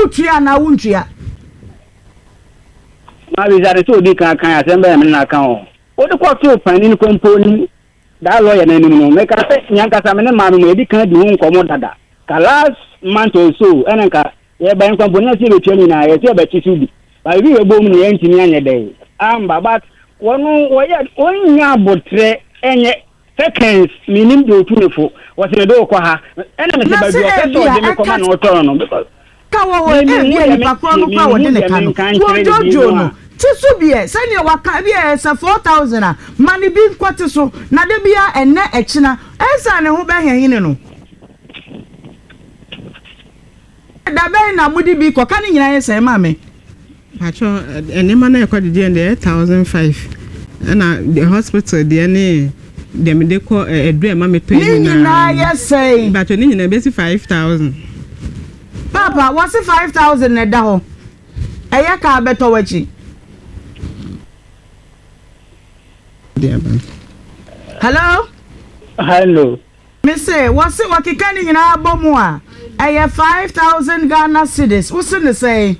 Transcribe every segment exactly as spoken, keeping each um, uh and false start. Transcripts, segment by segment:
wotria na wontria ma bi zare so di kan kan asembe me na kan o o de ko to pani ni komponi da lawyer na ni no me ka se nyanka sa me ne ma no e di kan di ho nkomo dada ka last month or so enen ka ye ban komponi asi be twani na ye se be chi sudi ba bi we bom ni ye ntini anye dey amba but wonu wo ye onya botre enye seconds minim do tunefo wo se do kwa ha ena me se ba bi o se so de me koma na oto no because ka wo wo e bi ni pakro no kwa wo de ne ka no wo jojo no tisu bie sani waka bie se four thousand a mani bi nkwate so na de bia enne ekina ensa ne ho be hehine no da be na mudi bi ko kan nyina ye se ma me acho enema na ekọ de de one thousand five na the hospital de ne dem de ko edu e ma me pay ni na ye say but ni nyina be five thousand papa what's five thousand ne da ho eya ka beto wachi hello hello me say what's it wakika ni nyina abomu a eya five thousand Ghana cedis what's it say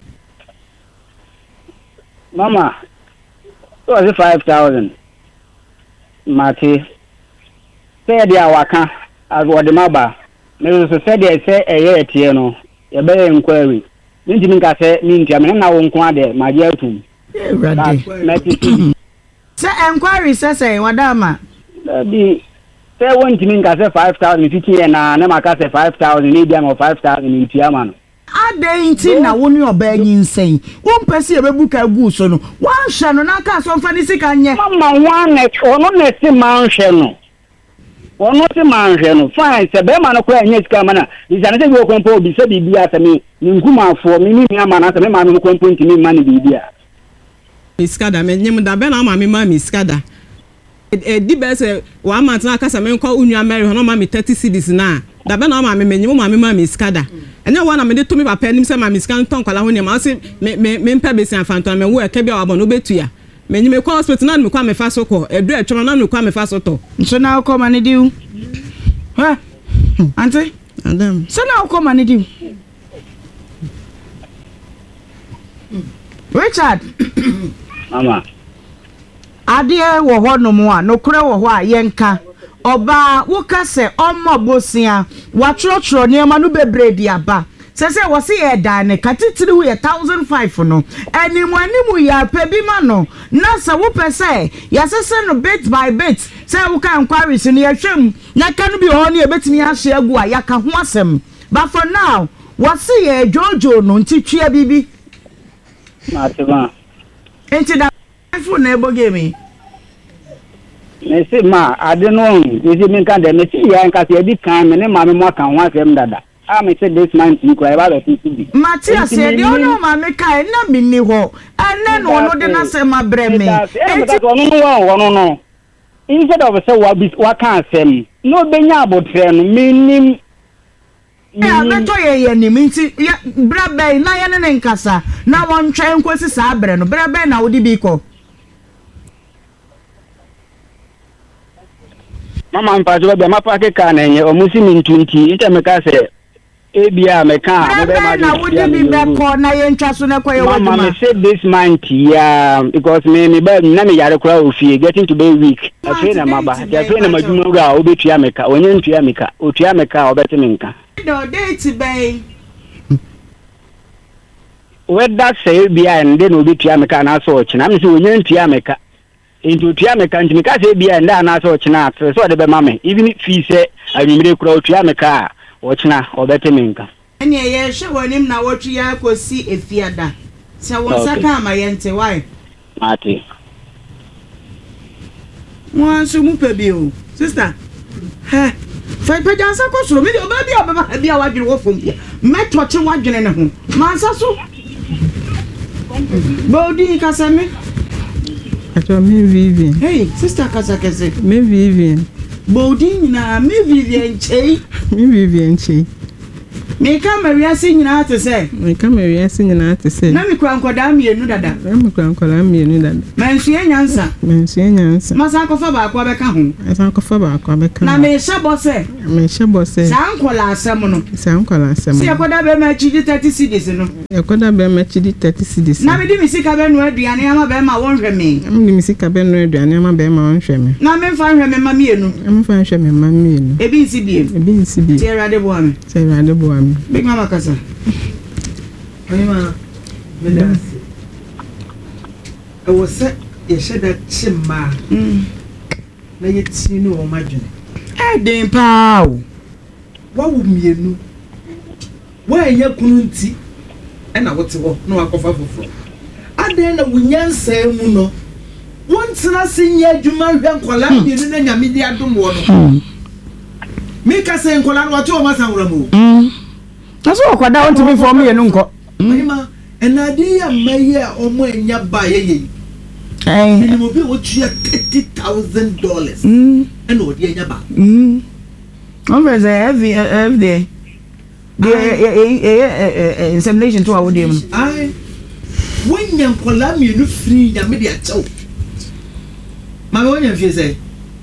mama was five thousand mate say dia waka as what the maba me so say dia say eye etie no ye be inquiry nti min ka say min tia me na wo nko ade ma je atum ready say inquiry say say wadama bi say won ti min ka say five thousand fifty na na ma ka say five thousand ni dia mo five thousand in tia ma no ade nti na woni oba nyinsɛn won pɛse e bebuka gu so no wan hwɛ no na ka so mfa ni sika nye mama wan na ono na ti man hwɛ no ono ti man hwɛ no fine se be ma no kora nye sika ma na isa na se bi okwempo obi se bibia se me ni nkumafo me ni mi ama na se me ma no okwempo ntimi ma ni bibia miskada me nyem da be na ma me ma miskada e di be se wa ma tena ka se me nko unua mary ho no ma me thirty cedis na da be na ma me nyem ma me ma miskada enya wana me de to me papa nim se ma miskan ton kwala ho ne ma se me me me mpa besi afanton me wo e ka bia wabon obetua me nyime kwa hospital na me kwa me fa so ko edu e twon na me kwa me fa so to so na ko ma ne diu ha auntie adam so na ko ma ne diu Richard mama ade wo ho no mo a no kure wo ho a yenka oba woka se omo bosia watrotro ne ma no bebre di aba se se wo se ye dan ne katitiri wo ye one thousand five no animu animu ya pebi ma no na se wo pese ya se se no bit by bit se wo kan inquiries no ye hwem na ka no bi ho ne ebetimi ahye agu a ya ka ho asem but for now wo se ye jojo no ntitwia bibi Matima. Enti da phone na ebo game. Me se ma ade no isi min kan de me si ya nka se di kan me ne ma me mo kan ho asem dada. Ah me say this man tin kwa ba be ti bi. Matias e de ono ma me kai na mi ni ho. Ane no no de na se ma bre me. Enti ono no wa ono no. Instead of say wa bi wa kan asem. No benya abotre no minim ya beto ye ye ni minti ya brabe na ye ne nkasa na won twa enkosi sa abre no brabe na wodi bi ko mama mpa jo be mapa ke ka na ye omusi min twenty ite me ka se ebia me ka mo be ma na wodi bi be ko na ye ntwa so na ko ye wodi ma mama me say this month yeah because me me ba na me yare kura ofie getting to be week afi na maba ya fi na maduma ura obetua me ka onye ntua me ka otua me ka obeti me nka no date bay whether say bia and then obetua me ka na so ochina me say onye ntua me ka into tua me ka ntimi ka say bia and na so ochina so de be mame even fi say anwumire kura otua me ka ochina obeti me nka ene ye hwe wonim na wotwe ya kosi efiada se won saka ma ye nte why mate won so mu pe bi o sister ha fa pe jansa ko soro me oba bi oba bi a wadwene wo fom bia meto che wadwene ne ho mansa so bodi kasame ato me Vivian hey sister kasakese me Vivian bodi na me Vivian chei me Vivian chei Me ka Maria nyina te se. Me ka Maria nyina te se. Na me kwa nkoda mienu dada. Na me kwa nkoda mienu dada. Mansue nyansa. Mansue nyansa. Masa kofa ba akwa beka ho. Masa kofa ba akwa beka. Na me hye bo se. Me hye bo se. Sa nkola asem no. Sa nkola asem. Si akoda be ma chidi thirty cedis no. Akoda be ma chidi thirty cedis. Na me di mi sika be no aduane ama be ma won hwe me. Na me di mi sika be no aduane ama be ma won hwe me. Na me fa hwe me ma mienu. Me fa hwe me ma mienu. Ebi nsi bi. Ebi nsi bi. Tierade bo am. Tierade bo am. Big mama kasa. Oyima. Medas. I was set ye shed that chimma. Mm. Na ye tinu o madwene. Eh den pa o. Wa wo mienu. Wa enye kunu nti. E na wote ho na wakofa foforo. Aden na wunyansa mu no. Wontina sinya adwuma hwe nkola mienu na nyame di adom wo no. Me ka se nkola no wato o masanwura mu. Mm. Aso okwada won to be for me enu nko. Oyima enade ya maye omo enya ba yeye. Eh. Ni mo bi wo tua thirty thousand dollars. Mm. Ena odi enya ba. Mm. On was a heavy heavy the eh insemination to our dem. Ai. Wonya nkola mienu free ya me de achew. Ma me wonya fie say.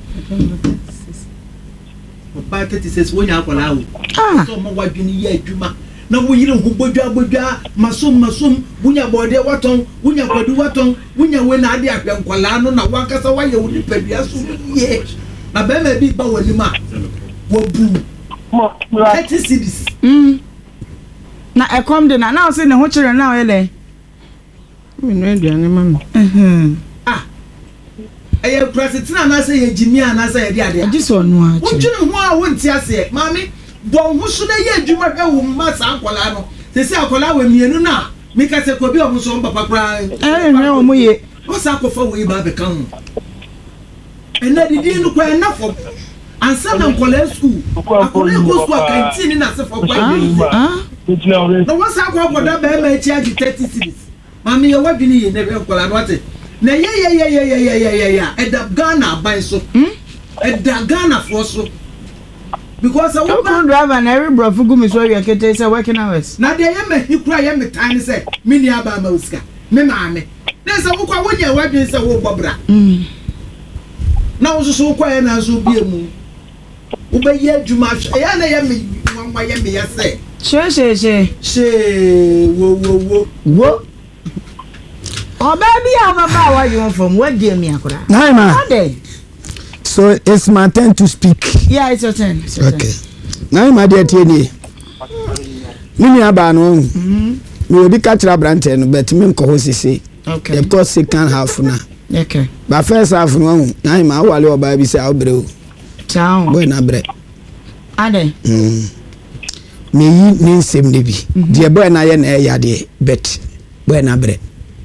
Opa thirty-six wonya nkola wo. Ah. So mo wadwini ye adwuma. Na wo yire ho bodwa bodwa masom masom wunya bode waton wunya kwadu waton wunya we na ade ahwe nkola no na wankasa waye wo nipadua so ye na be ma bi ba wani ma wo bu thirty cedis. Mm. Na e come de na na say ne ho kire na o yele. Me no aduane ma no. Mhm. Ah. Eye president na say ye jimi ana say ye de ade. Adi so no a. Wo twene ho a wo nti ase mami bon ho so na ye adwuma hwe wo masa nkola no se se akola we mienu na me ka se ko bi o mo so papa kra eh hwe o mo ye o sa ko fa we ba be kan ena didi no kwa na fo ansa na nkola school akola ko school canteen na se fo kwa ah na wo sa ko akoda ba ma chi agi thirty cedis mami ye wadwini ye na be nkola no ate na ye ye ye ye ye ye ye ye e da Ghana ban so e da Ghana fo so because I want driver na every bro fugu mi so we kete say working hours na de ye me hikura ye me tan say me ni aba ma usika me ma me na say wo kwa wonya wadwen say wo bobra mm na wo so kwa ye na so bie mu wo be ye adwuma hwe ye na ye me nwa ye me ye say she she she she wo wo wo wo o baby aba ba wa you from what dey me akura na ma ade. So it's my turn to speak. Yeah, it's your turn. It's your okay. Now my dear Tieni. Mimi aba no. Mhm. Me obi ka kira brante no bet me nko ho sisi. Okay. The course second half na. Okay. Ba first half no hu. Na ma wale oba bi say awbre o. Ciao. Boy na bre. Ade. Mhm. Me yi ni nsem ne bi. De boy na ye na e yade bet. Boy na bre.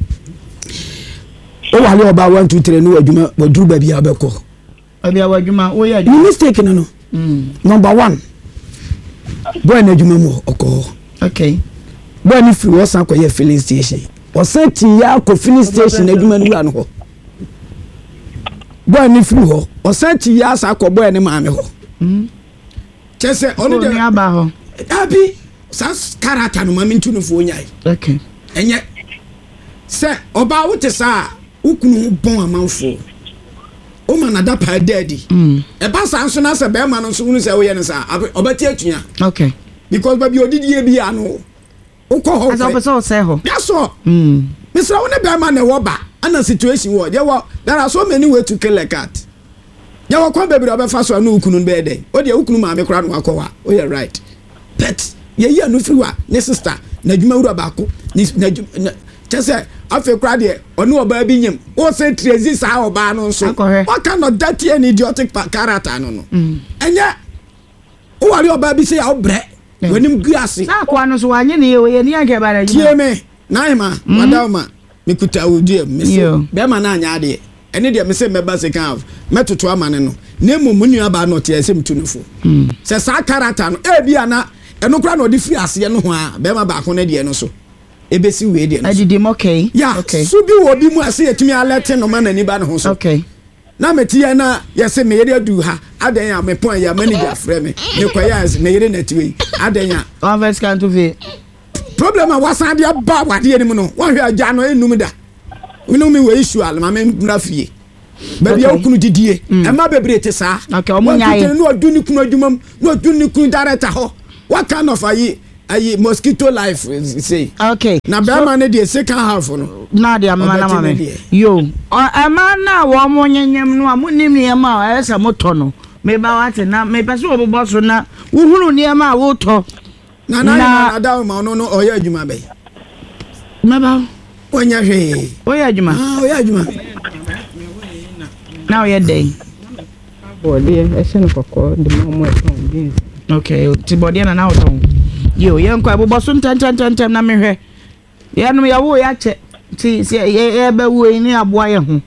O wale oba one two three no adwuma boduru ba bia obekọ. Obi awadwuma wo ya ni mistake no no. Mm. Number one. Boy na adwuma mu okọ. Okay. Boy ni free was anko ye filling station. O se ti ya ko filling station adwuma nu anu ho. Boy ni free ho. O se ti ya sa ko boy ni maame ho. Mm. Chese onu de ni aba ho. Abi sa karata no maame ntu no fo nyai. Okay. Enye se oba wo te sa ukunu bon amanfo. O man da pa daddy. Mm. E ba san so na se be ma no so unu se wo ye ne sa obati atua. Okay. Because baby odidi e bia no. Ukọ ho. As opeso say ho. That's all. Mm. Mister wo ne be ma na wo ba. Ana situation wo. There were there are so many ways to kill a cat. Ya wo kwa baby obefa so na ukunu be dey. O de ukunu ma me kra no akọwa. O ye right. But ye ye no friwa ne sister na dwuma wura ba ko. Na chese afi kra de onu oba bi nyem o se trezi sa oba no so what kind of dirty and idiotic character no no enye o wari oba bi se ya obre wenim guase na kwa no so wanye ne ye ne yanke bara ji tie me na ma madama me kuta odie me se be ma na anya de ene de me se me ba se kan metoto amane no na emu munua ba no te se mtunufo se sa character no e bia na eno kra no de free ase no ho a be ma ba ko na de no so ebesi we de no adidi okay yeah okay so bi wo bi mu ase yetumi alert no man ani ba no ho so okay na metie na yese me yere adu ha adan ya me pon ya manager frɛ me me kwaya me yere na tiwe adenya one first can to fe problem a wasan de ba wade anim no wo hwe agya no enum da wonu mi we issue al ma me mra fie ba bia okunu didie e ma bebre te sa okay omo nyae no adu ni kunu adwumam no adu ni kunu director ho what kind of ayi ayi mosquito life say okay na ba ma ne de second half no na de amama na mama yo e ma na wo mo nyenyem no amunim ne ma e sa moto no me ba wate na me pese obobo so na wo hunu ne ma wo to na na na da ma no no oya adwuma be ma ba onya hwe oya adwuma ah oya adwuma now ye day body e se no kokko de mo mo e ton beans okay ti body na na wo ton yo ye nkwa bobo so ntan ntan ntan na me hwe ye no ya wo ya che ti ye be wo ni aboa ye ho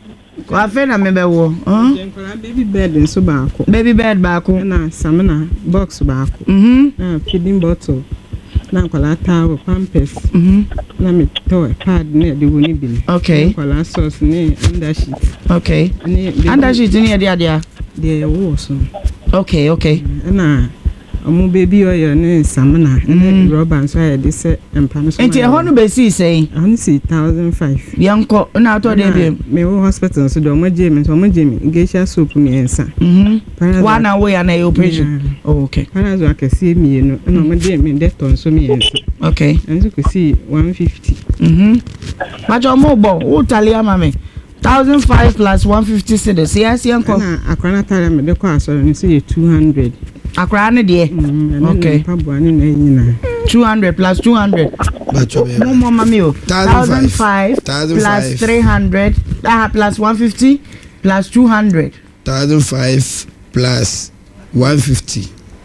ko afa na me be wo baby bed nso baako baby bed baako na samina box baako mhm na feeding bottle na nkwala towel pampers mhm na me toy pad na de woni bi okay nkwala sauce ni undersheet okay ni undersheet ni e dia dia de wo so okay okay na amu baby oil ni samina na rubber nso ya de se empam so enti e ho no be si sei an si one thousand five yanko na to de bi me wo hospital so do mo jemi so mo jemi geisha soap mi ensa mhm one away and a operation oh okay para zo akese mi no na mo jemi de ton so mi ensa okay enso ko si one fifty mhm ma jo mo bo wo tali ama me one thousand five plus one fifty cedis yes yanko na akrana tare me de ko asoro ni so ye two hundred akra ne de okay pabua ni na nyina two hundred plus two hundred bacho be mo mo mami o one thousand five plus three hundred ah plus one fifty plus two hundred one thousand five plus one fifty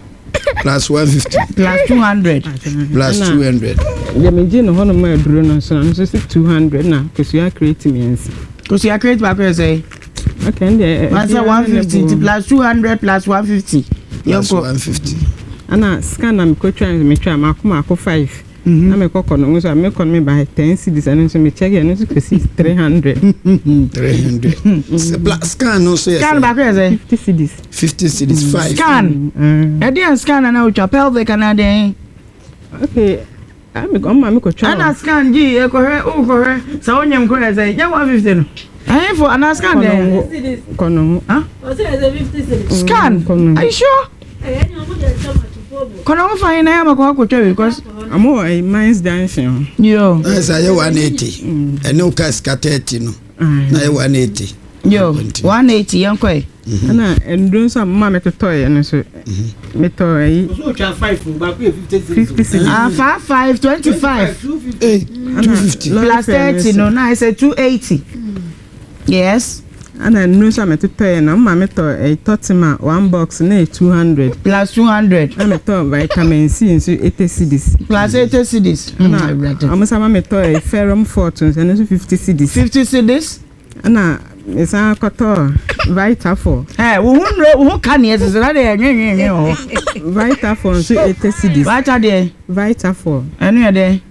plus one fifty plus two hundred plus two hundred ya me je no hono ma aduro no so no so two hundred na because you are creating me ensa because you are create back say okay and the one fifty plus two hundred plus one fifty plus one fifty ana scan na me ko try me try ma ko ma ko five na me ko kono so me kono me by ten cedis and so me check and so ko three hundred three hundred scan no so scan back say fifty cedis fifty cedis five scan e dey scan na o pelvic na dey okay ami ko ma me ko try ana scan ji e ko he o ko he sa onyem ko say ya one fifty no eh for ana scan dey kono ah o say fifty cedis scan are you sure eh any mo dey so much for kono mo fine na ya mako ko twa because amo e mines dancing yo esa ye one eighty ene o ka thirty no na ye one eighty yo one eighty yanko e ana endun so mama me to toy no so me to yi so twa five ba ku fifty cedis ah five five twenty-five eh two fifty plus thirty no na I say two eighty yes ana endun so me to toy na mama me to e totima one box na two hundred plus two hundred na me to vitamin C so eighty cedis plus eighty cedis na amo sama me to e ferrum fortune so no fifty cedis fifty cedis ana esa koto vita four eh wo hu wo ka ne ese na de nwenwenwe o vita four so eighty cedis vita de vita four enu ye de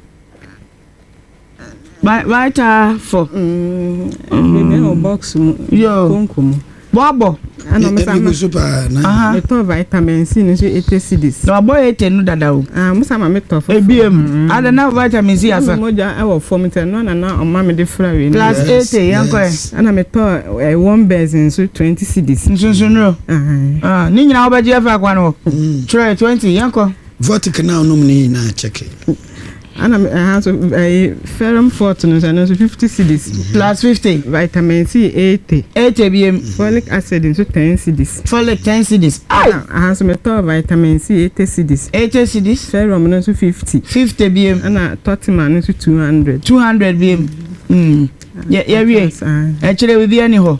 vita four mm me o box mu yo konkomo bobo ana me sama super na aha me to vitamin C no so eighty cedis no boy eighty no dada o ah mo sama me to for ebiem ada na vitamin C asa mo ja e wo form ten no na na o ma me de fra we plus eighty yanko e ana me to one basin so twenty cedis nsunsunro ah ah ni nyina obaji afa kwa no try twenty yanko votic now no ni na check ana me ha so ferrum fortune so no so fifty cedis plus fifty vitamin C eighty eighty bm folic acid so ten cedis folic ten cedis ah ha so me to vitamin C eighty cedis eighty cedis ferrum no so fifty fifty bm ana totima no so two hundred two hundred bm mm ya ya wie e kire we bi ani ho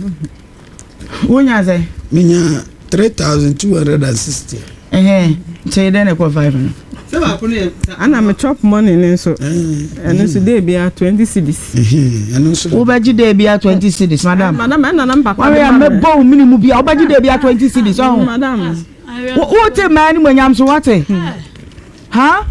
wonya say minya three thousand two hundred sixty eh say then e ko five no se ba ko ne ana me chop money ne so eno so dey bia twenty cedis eh eno so wo ba ji dey bia twenty cedis madam madam na number wa we am bo minimum bia wo ba ji dey bia twenty cedis oh madam wo te man mo nyam so wate ha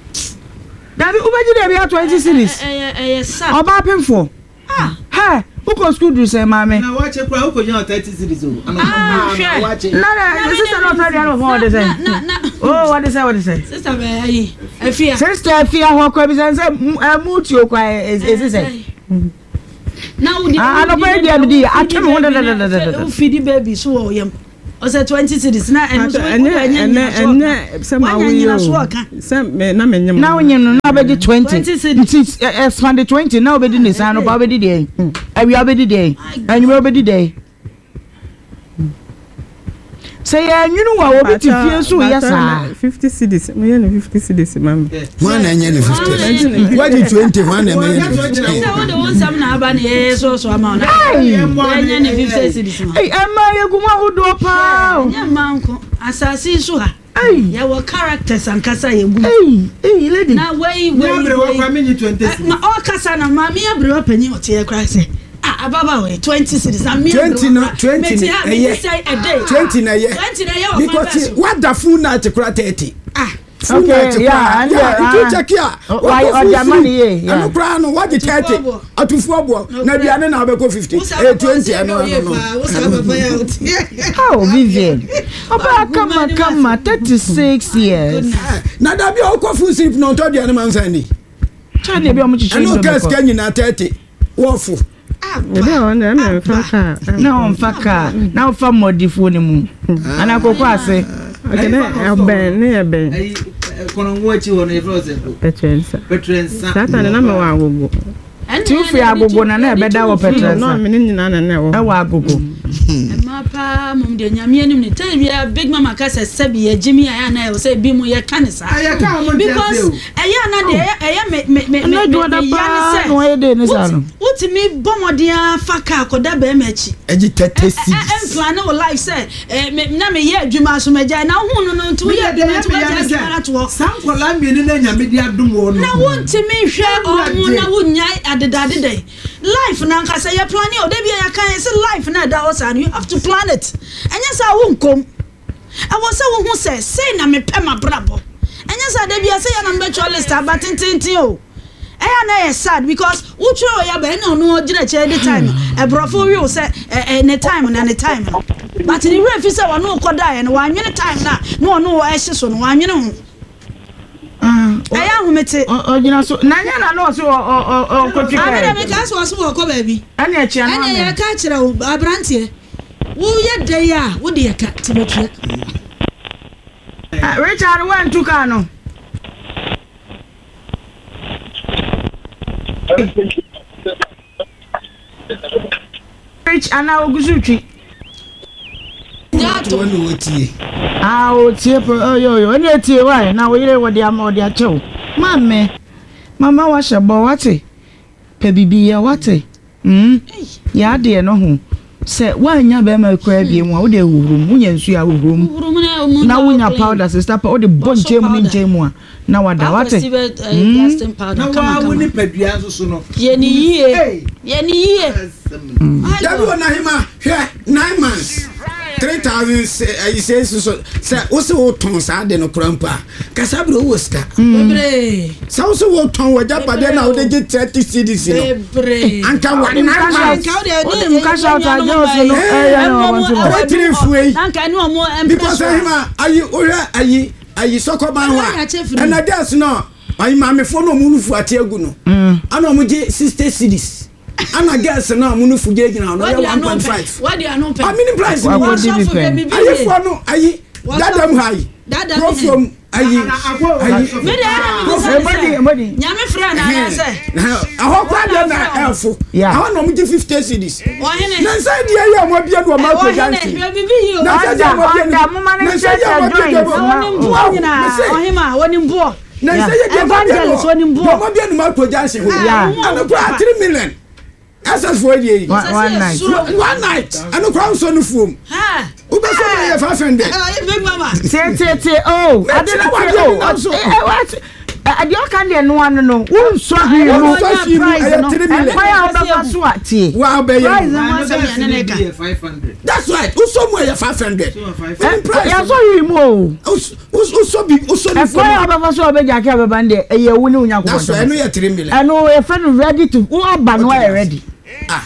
Dabi wo ba ji dey bia twenty cedis eh eh sa oba pemfo ah ha uko school do say mama na watch kwa uko nya thirty cities o Ah, na watch na na the sister not tell you what they say oh what they say what they say sister be ayi afia sister afia ho kwa bi say muti o kwa is say na udi ah no kwa dia bi atwe me ho da da da feed baby so o yam o say twenty cities na eno so ene ene ene se ma wo yo se me na me nyem na wo nyem na be di twenty nti expand twenty na be di ne san no ba be di dey awi abedi dey anyu abedi dey say ya nwunu wa obi ti fie so ya sa fifty cedis me ye fifty cedis mam one na nye fifty what di twenty one na me say wo de won sam na aba ne so so ama na ya nye fifty cedis ma ei ama ye guma hodo pa ya manko asasi so ha ei ya wo characters ankasa ye gu ei ei lady na wey na bre wa kwa me twenty ma o kasa na ma me ya bre wa panyi o te kra say ah ababa we twenty cities and me twenty no twenty me eh say a day twenty na ye twenty na ye o because what the full night kura thirty ah okay yeah and you check here why or the money yeah no kura no what the thirty atufu abo na biane na be ko fifty eh twenty no no how Vivian oba kama kama thirty-six years na da bi o ko full sleep no to biane man sani chane bi o mu chichi no case kenyi na thirty wofu ebe on na me fa na on faka na on fa modifo ni mu ana kokko ase akene aben ne aben ai kono nwachi wono e frozen petrensa petrensa tata na me wa agogo ti u fi agogo na na ebeda wo petrensa no me nyina na na wo e wa agogo mapa mum de nyame anim ni tell bia big mama ka se sabi ya jimi aya na e say bi mu ye kanisa because aya na de aya me me me na do da pa no e de ni sa no utimi bomodia faka akoda ba emachi eji thirty six em plan no life say na me ye adwuma so meja na hu no no to ye adwuma to ya sara to sankola mi ni na nyame di adom wo no na wontimi hwe omo na wonyai adedade dey life na nka say ye plan o de bia ya kan say life na da o sa you have to plan it enya sa wo nkom I was say wo hu say say na me pe ma brabo enya sa de bia say ya na mbe cho list about tintin o eya na ye sad because utro ya ba na no gina che the time e brofo wi o say eh ne time na ne time but ni we fi say wa no koda ye no wa nwene time na no no wa ehye so no wa nwene ho eya hu mete o gina so na nya na no so o o kotwika amena me ka so so wo ko ba bi ani e chia na ani ya ka kire wo abrantie wo ye dey ya wo de ya ka tibetua Richard wan tuka no Rich ana oguzutwi Dato wani wotie ah o tie po yo yo eni etie wa na wo yire wo de ama o de achew mamme mama wa shebo wate pe bibi ya wate mm ya de no ho se wanya be ma kra bie mu a wo de wurum munya nsu ya wurum na wonya powder sister pa wo de bonche mu nje mu a na wada wate na wa woni padua so so no ye ni yie ye ni yie dabi wona hima hwe nine months three thousand I say so say wo se wo ton sa de no krampa kasa bro wo ska bebre sa wo se wo ton wo japade na wo de thirty cedis no bebre anka wa nine months ka o de mu cash out ajo so no eh no want to what three fuei anka ni omo because hima ayi ora ayi ayi sokoban wa and I guess no ayi mame fo no mu nufu ate agu no ana omo je sixty cedis ana guess no mu nufu je gina no one point five what they are no pay I mean price no ayi fo no ayi dadam high dadam from ayi ayi me dey everybody everybody nyame fra na na say aho kwa de na elfo aho no mu je fifty cedis o hene na say dia ya mo bia do ma ko janti na say dia mo bia na say dia mo bia woni mbo nyina o hema woni mbo na say dia evangelist woni mbo mo bia no ma ko janti ho ana kwa three million access for ye one night one night ana kwa so no fuom ha ube so na ye five hundred eh big mama tie tie tie oh adena tie oh eh what ade o kan de no anu no won so hi no so hi no e three million why am ba so atie wa be ye five hundred that's right uso mo ye five hundred ya so hi mo uso bi uso ni fo ya ba so be jake ba bande e ye woni unya ko that's right no ye three million anu e friend ready to who aba no e ready ah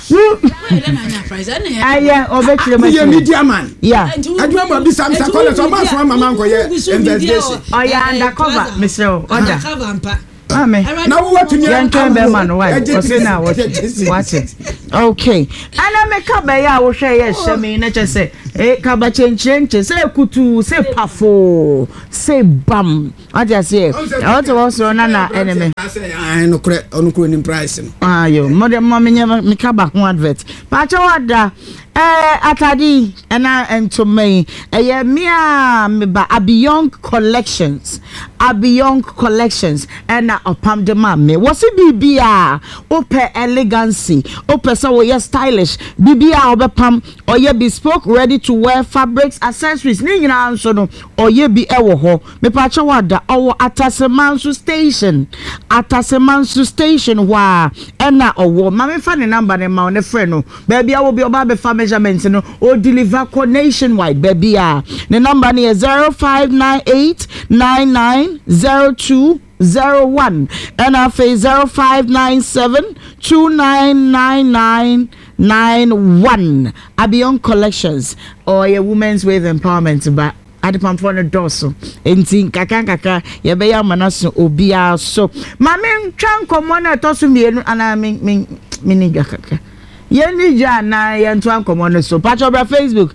aya obetire ma ye media man yeah adwa ma bi sam sa college o ma so mama nko ye investigation oya undercover mister order cover ampa Amen. Now what you need to be man why? Okay now what? Watch it. Okay. Ana me ka be ya wo hwe ye hye me na che say eh ka ba chenchenche say kutu say pafo say bam. What you say? I want to also na na enemy. I no kure onu kure ni price no. Ah yo, mo de mo me me ka ba ho advert. Pa che wada eh atadi ena entomei eh mia me ba Abiyong collections. Abiyong collections and opam de mame what's it bibia ope elegancy ope so we stylish bibia obepam oye bespoke ready to wear fabrics accessories ni nyina nso no oye bi ewo ho me pa cha wada owo Atasemansu station Atasemansu station wa ena owo mame fa ne number ne ma ne friend no baby a wo bi oba be fa measurement no o deliver co nationwide baby a ne number ne zero five nine eight nine nine zero two zero one and I face zero five nine seven two nine nine nine nine one. Abiyong collections or a women's with empowerment but ade pamfo no doso enti kaka kaka ye be ya manaso obia so mame ntwa nkomo na toso mienu ana me me ni kaka ye ni ja na ye ntwa nkomo no so patch over Facebook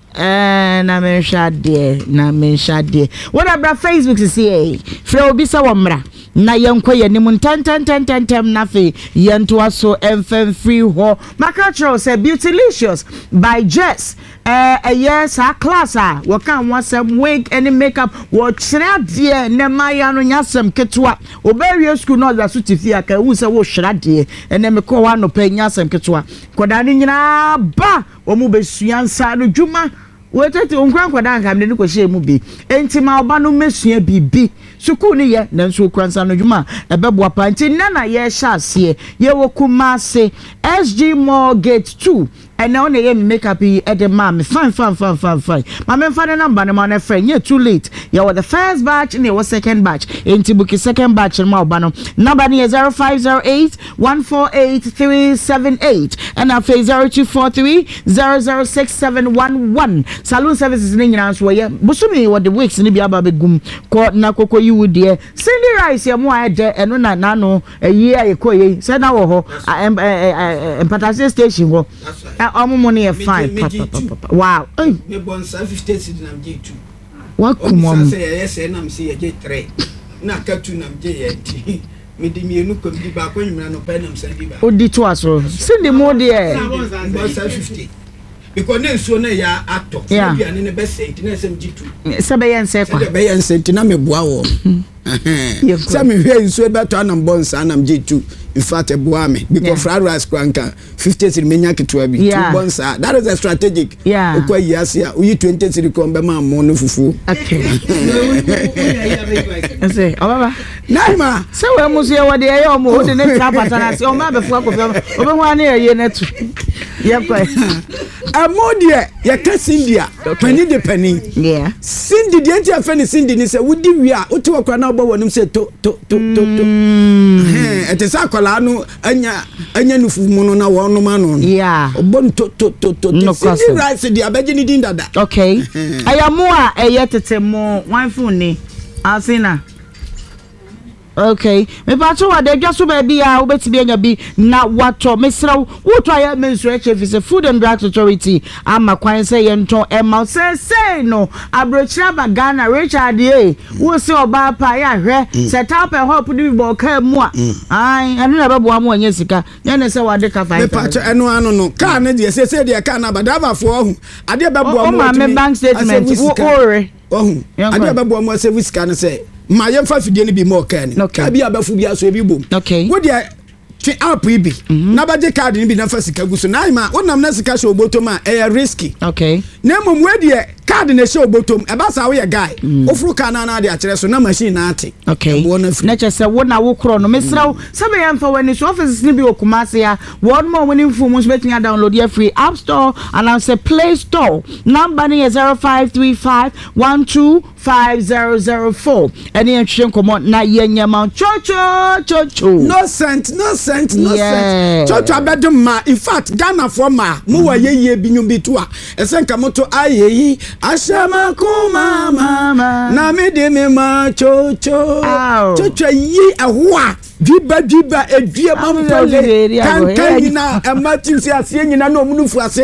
eh na me shade na me shade what about Facebook say free obi sa womra na yenko ye nim tan tan tan tan tan na fe yento aso emfem free ho macatro say Beautylicious by Jess eh a yes a class ah we can want some wig any makeup wo kire de na maya no nyasem ketwa oberie school no da so tifia ka wu se wo hira de ene me ko wa no pa nyasem ketwa koda ni nyina ba omu besuansa no dwuma wetete onkwan kwada nkam ne ko hye mu bi enti ma oba no mesua bibi suku ni ye na nso kwansa no dwuma ebeboa pa enti nana ye sha ase ye wokuma ase S G Mall Gate two and now they make up at the mom fine fine fine fine fine my man father number my my friend yeah too late you were the first batch and you was second batch into book second batch and my bano number is zero five zero eight one four eight three seven eight and I face zero two four three zero zero six seven one one saloon services in England where busumi what the weeks ni bi aba begum ko na koko you would there Cindy Rice ya mo ade eno na na no a year ye ko ye say na wo ho empathy station ho omo money e fine wow eh me bon fifty cedi na mje two wa kumom say yes na me say ye three na ka two na mje ye ti me di mienu ko bi ba ko nyina no pa na msa bi ba odi to aso sindi mo de bon fifty because na so na ya ato bi ane ne be sent na sem mje two se be yen se kwa be yen sent na me boa wo se me hwe nso be to anam bon sa na mje two in fact boa me because fried rice kwanka fifty cedi menya ketwa bi two bon sa that is a strategic okwa yiase a uyi twenty cedi ko be ma mo no fufu okay say obaba naima se we musu ye wode ye omo wode ne tra patana se o ma be fu akofia obe ho ana ye na tu ye kwa amodie ye ka Cindy pani de pani yeah Cindy de anti afani Cindy ni se wudi wi a oti wakra na obo wonum se to to to to eh etesa kwala no anya anya nufu mu no na wonu ma no yeah obo to to to to Cindy rice de abeje ni din dada okay ayamu a eye tete mo wan fu ni asina okay me pa to wa de dwaso ba bia obetimi anya bi na wato mesraw woto aya mensu H F Food and Drug Authority ama kwan say yento ema say say no abrochira ba Ghana Richard eh wo se oba pa ya hwe set up a hope di bo ka mu a ai anu na babo amu anya sika ya na se wade ka five me pa to eno anu no ka na de se se de ka na badava fo ohu ade babo amu o ma me bank statement wo ore ohu ade babo amu service ka na say ma yem fa fidie ni bi mo kan ka bi abafu bi aso bi bom okay wo dia twi app bi na baje card ni bi na fa sika guso na ma wonam na sika sho boto ma e risky okay na mom we dia card na show bottom e ba sa wo ye guy ofuru ka na na de akere so na machine na ate okay na chese wo na wo kro no mesraw sabe ya mfa wani so office ni bi okumase ya one more winning phone mo betin ya download ya free app store and I say play store number ni zero five three five one two five zero zero four any entry come on na yenyama chocho chocho no cent no cent no cent chocho abedum ma in fact Ghana for ma mo wa yeye binyum bitu a esenka moto ayeyi ashama kuma mama na me de me ma chocho chocho yi ehwa diba diba edue mampele kan kan nyina amatim si ase nyina na omunufu ase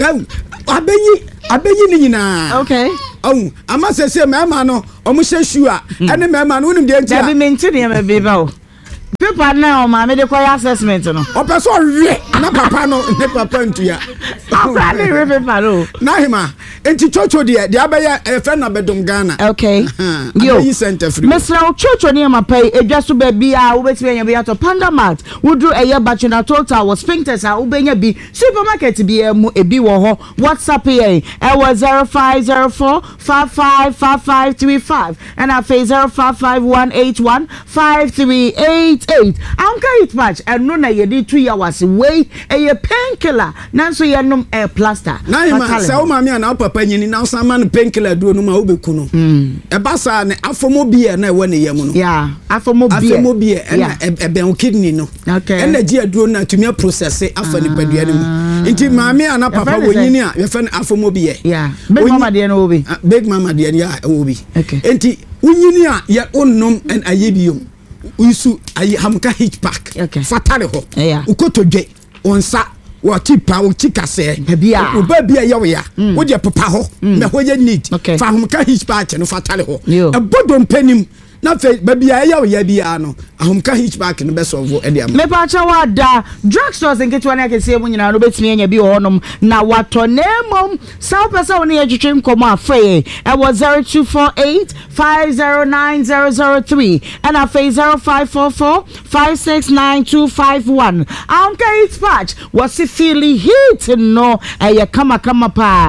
abeyi abeyi ni nyina okay oh ama sese mema no omu hyehu a ene mema no unim de ntia da bi mentini ya mebeba o paper na o ma me de koya assessment no o person re na papa no ne papa ntua afra ni re paper no na hima enti chocho de de abeye e fe na bedum Ghana okay yo mesra chocho ni ma pay edwa so ba bi a wo betime nya bi ato panda mart wudru eye bachelor total was sphincters a wo benya bi supermarket bi emu ebi wo ho WhatsApp ye e was zero five zero four five five five five three five and I face zero five five one eight one five three eight eight anka it match and no na ye di two years way a painkiller nanso ye nom a plaster na hima se o ma me na papa nyini na so man painkiller do no ma obeku no e basa ne afomobie na e wone yem no yeah afomobie afomobie e e ben kidney no energy aduro na tumi process afa ni padua ne mu nti ma me na papa wonyini a ye fa afomobie yeah big mama de no obi big mama de ya obi nti wonyini a ye onnom en ayebiom usu ayi hamka hitch pack okay. fatale ho yeah. ukotodwe onsa wo tipa wo tikase bia wo ba bia ye wo ya wo de papa ho mm. me ho ye need okay. fa hamka hitch pack no fatale ho e bodom panim na fe ba bia ye wo ya bia no ahomka hitch pack no be solve e dia me pa cha wada drugstores nketwa na kese mu nyina no betimi anya bi honom na wato nemom saw pesa woni ye twetwe nkomo afre e was zero two four eight five zero nine zero zero three and I face zero five four four five six nine two five one ahomka hitch patch was feeling heat no e kama kama pa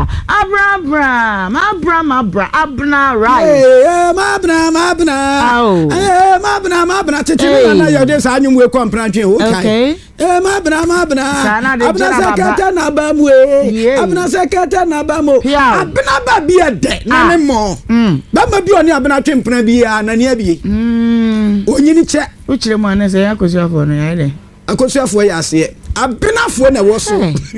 abra abra abra abna right eh abra abra eh abra abra tete na ya de sa anyum we kompranche o kai eh mabna mabna abna sekata na bamu eh abna sekata na bamu abna ba bi ede na ne mo ba ma bi oni abna twempena bi ya na ne abi mm onyini che o kire mo na se yakosu afo no ya ide akosu afo ya se abna afo na wo so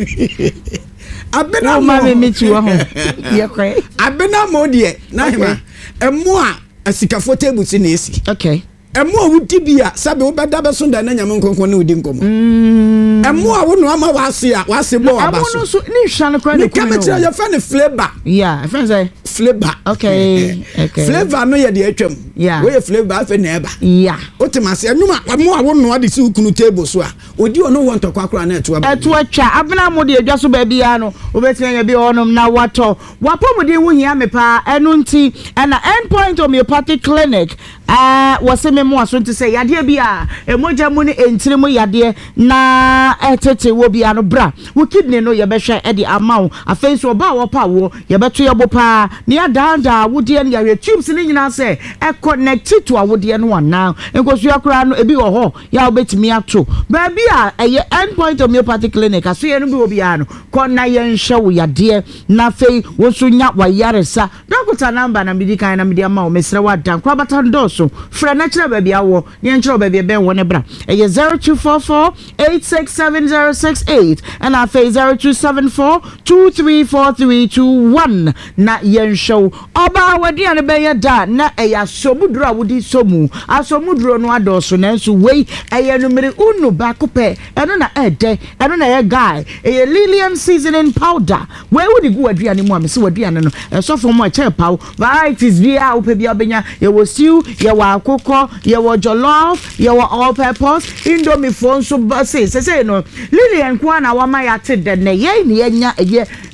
abna mo ma me tu ho ye kwe abna mo de na hema emo a asikafo table si na esi okay emo a wudi bia sabe wo beda be so da na nyame nkonkon na wudi nkomo mm emo a wo no ama wase a wase bo aba so emo no so ni hwa no kwa ne kuma no ya fa ne flavor yeah fa say flavor okay okay flavor no ye de atwam yeah we flavor afa na eba yeah otimase enuma emo a wo no ade si ukunu table so a odi ono won to kwakora na eto aba eto atwa abena mo de adwa so ba bia no obetime nya bi onom na wato wapomode hu hia me pa enu nti na endpoint homeopathic clinic eh wase me mo aso nti say yade bia emoja mu ni entire mu yade na etete wo bia no bra wo kidney no ye behwe e de amawo afenso oba wo pa wo ye beto ye bo pa ne adanda wo de ne ye tubes ni nyina say e connect to wo de no wana enkosu akura no ebi wo ho ya obetimi ato ba bia eye endpoint homeopathic clinic aso ye no bi wo bia no konna ye nhwe wo yade na fei wo so nya wa yaresa doctor number na medical na media ma wo mesre wa dan kwa batando so fra na kira ba bia wo ne nchiro ba bia ben wo ne bra eye zero two four four eight six seven zero six eight and I face zero two seven four two three four three two one na yen show oba wadi an be ya da na eya somuduro a wodi somu asomuduro no adoso na nso wei eya numere unu ba kope eno na ede eno na ye guy eya Lilian seasoning powder we wodi gu aduane mu amse waduane no eso fo mo che paw varieties bia ope bia benya ye wo stew ye wo akoko ye wo jollof ye wo all purpose indomie fo nso ba say say no Lilian kwa na wa ma ya te de ne ye ne nya eye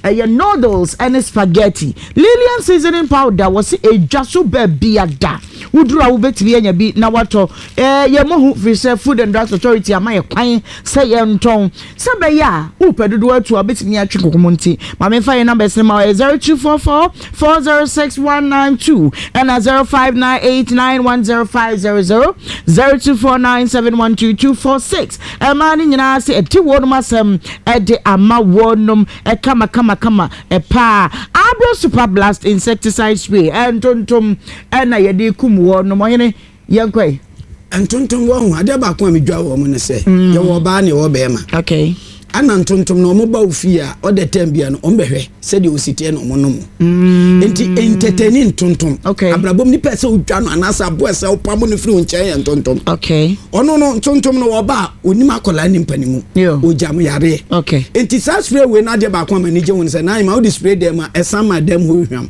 ɛyɛ noodles ɛne spaghetti Lillian seasoning powder wɔsi edwa so baabi ada wuduru a wobɛtumi anya bi na watɔ ɛɛ yɛ mo ho firi sɛ food and drugs authority ama yɛ kwan sɛ yɛ ntɔn sɛ bɛyɛ a wopɛ dodoɔ atu a wobɛtumi atwe kokomo nti maame fa yɛ numbers ne ma ɔyɛ zero two four four four zero six one nine two ɛna zero five nine eight nine one zero five zero zero zero two four nine seven one two two four six ɛmaa ne nyinaa sɛ ɛti wɔnom asɛm ɛde ama wɔnom ɛkama kama kama ɛpaa Abro Super Blast insecticide spray ɛntontom ɛna yɛde kum wɔnom ɔhene yɛnkɔe ntontom wɔ ho ade ba ko a medwa wɔ mo ne sɛ yɛ wɔ ba ne wɔ bɛɛma okay ana ntontom no mo ba ofi a ɔde tem bia no ɔmbɛhwɛ sɛ de osite no mo no mo enti entertaining ntontom okay abrabom ni pɛ sɛ odwa no anasa abo ɛsɛ opam no firi nkyɛn yɛ ntontom okay ɔno no ntontom no wɔ ba onim akola ni mpanimu ojam yare okay enti sa spray we na de ba ko ma ni gye won sɛ na ma wo spray dem a ɛsan ma dem ho hwam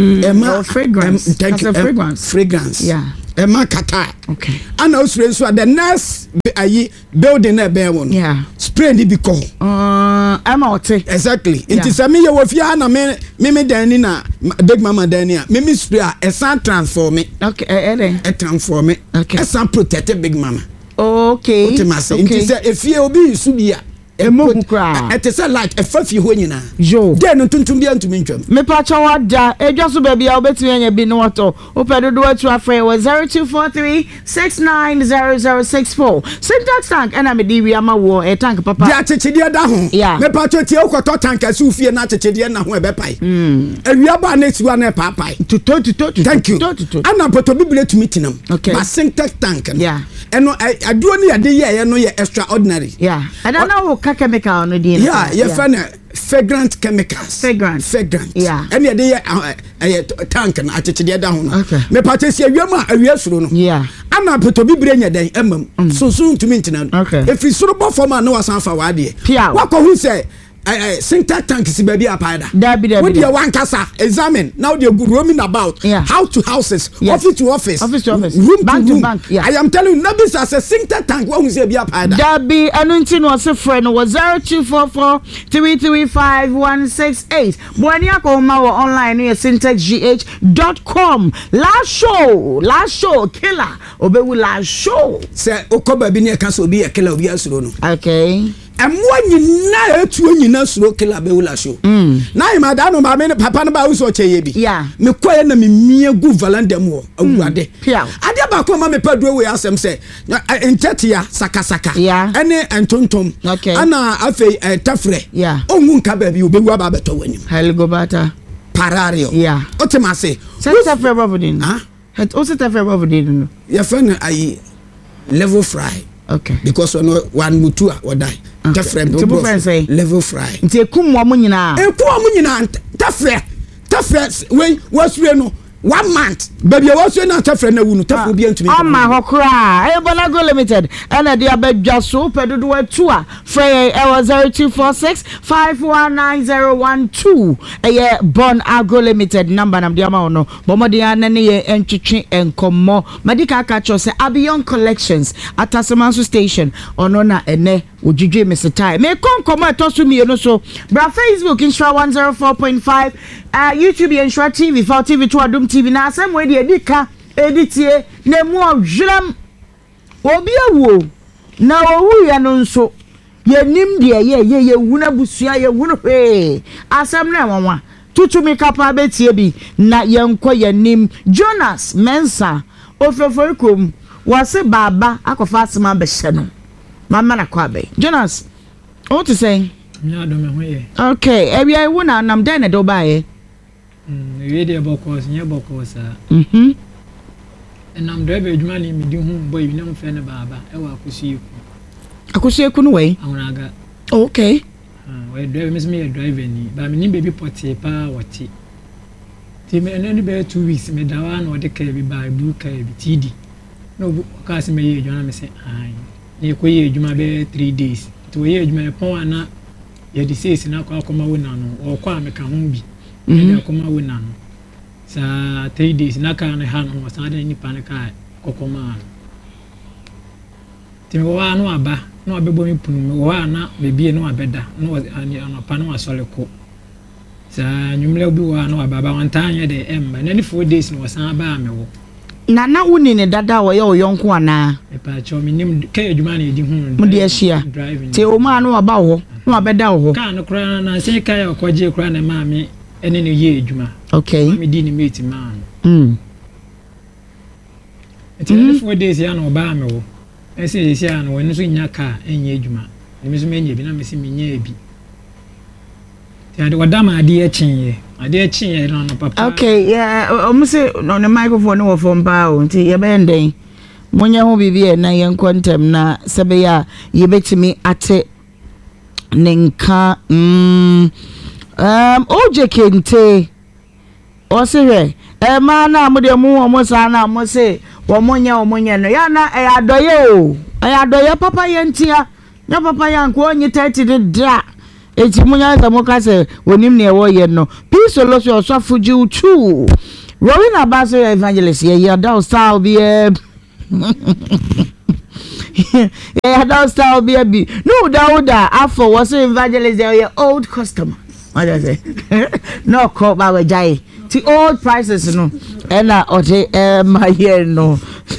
ɛma fragrance thank you fragrance fragrance yeah Emma Kata. Okay. And now spray so the next ayi building na be won. Yeah. Spray ni bi ko. Uh Emma Ote. Exactly. Inti se me ye wo fia na me me me dan ni na big mama dan ni a me me spray a esan transform me. Okay, eh eh. E transform me. Okay. Esan protect big mama. Okay. Ultimate. Inti se efie obi su bi a emo kukra et se like e fa fie ho nyina jo den ntuntum bia ntumi ntwam me pa cha wada edwa so ba bia obetumi anya bi no wato opedo do atu afre was zero two four three six nine zero zero six four syntax tank and me di wi ama wo e tank papa dia chechede da ho me pa cha tie ukoto tank asu fie na chechede na ho e be pai mm awia ba na siwa na pa pai tuto tuto tuto thank you ana poto bibile tumi tinam ba syntax tank yeah eno aduro ni ade ye ye no ye extraordinary yeah ada na wo ka chemical no di yeah ye fa na fragrant chemicals fragrant fragrant yeah ene ade ye eh tank na achechede da ho no me pa cha si awia ma awia suro no yeah ana poto bibire nya dan emam so so ntumi ntina no if suro bo form na wasan fa wa de wakọ hu say eh syntax tank si baby apada dabi dabi we dey one kasa examine now they go roaming about yeah. how to houses yes. office to office office to office room bank to room. to bank yeah. I am telling you nabi say syntax tank we say be apada dabi anu nti no se friend was zero two four four three three five one six eight boani akoma wo online no syntax g h dot com last show last show killer obewu last show say okoba bi ne ka so bi e killer obi asuro no okay emwa nyina etu nyina suro killer be wula show mm na ima da no ma me papa no ba wo so cheye bi yeah me koye na me mie gu valandem wo awuade pia ade ba ko ma me paduro we asem se entetia saka saka yeah ene entontom okay ana afi tafre yeah onwu nka ba bi obewu aba beto wanim heligobata parario yeah otima se tafre babodin ha het o se tafre babodin no ya fa na ayi level fry okay because ono one mutu a odai tafre level fry nti ekum wo mo nyina ekum wo mo nyina tafre tafre we wasure no one month baby wasure na tafre na wunu tafre bi antumi o ma hokra e Bonago limited ana dia badwa so pedodo atu a frey e was zero two four six five one nine zero one two e Bonago limited number nam dia ma ono bomodia na ne ye entwetwe enkomo medical aka cho se Abion collections atasemanso station ono na ene ojidwe mesetai me konkomo etosu mi no so bra Facebook instra one oh four point five uh, YouTube instra T V for T V to Adum T V na asem we de edika editie na mu odwram obi awu na owu ya no nso yenim de ye ye ye wuna busua ye wunu he asem na wanwa tutumi kapa betie bi na yenko yenim Jonas Mensa ofeforikom wase baba akofa asema be hye no mama na kwa be Jonas what to say me ado me ho ye okay ebi ai wona nam den na do bae mm we dey bokos nye bokos a mhm enam do be adwuma ni me di hu boy bi na mo fe ne baba e wa akosueku akosueku no we awunaga okay ah we driver me me driver ni ba me ni baby porte pa wati ti me ene be two weeks me dawa na ode ka bi ba blue ka bi td no bu ka se me ye adwuma me se ai ni ko ye adwuma be three days to ye adwuma pon ana ye di six na kwa akoma wo na no o kwa me ka ho bi ye akoma wo na no sa three days na ka na ha no sa da ni pa na ka kokoma ti me wa no aba no abebo mi punu me wa na be bie no abeda no ani ana pa no asole ko sa nwumle bi wa no ababa wantanya de emba na ni four days no san ba me wo na na woni ne dada wo ye oyonko ana e pa cho me nim ka adwuma na edi hu mu de ahia te o ma no aba wo no abeda wo ka no kra na se ka ya kwaje kra na ma me ene ne ye adwuma okay me di ni mate ma mm eti ni four days ya no ba me wo ese ese ya no woni so nya ka enye adwuma ni me so me nya bi na me se me nya bi ti ade wadama ade ya chinye ade ya chinye no no papa okay yeah o mo se no ne microphone wo from ba o nti ye be ndeng monya ho bibi e na ye nkontem na sebe ya ye betimi ate nenka mm um oje kente o se re e ma na mo de mu mo sa na mo se wo monya wo monya no ya na e adoye o e adoye papa ye ntia na papa ya nko onye thirty de da eti munya za mo ka se wonim ne wo ye no peace solution so afuji uchu Rowena Basso evangelist ye ya da style be e ya da style be be no dauda afọ was evangelist ye old customer what I say no call ba we jai ti old prices no e na oje e ma ye no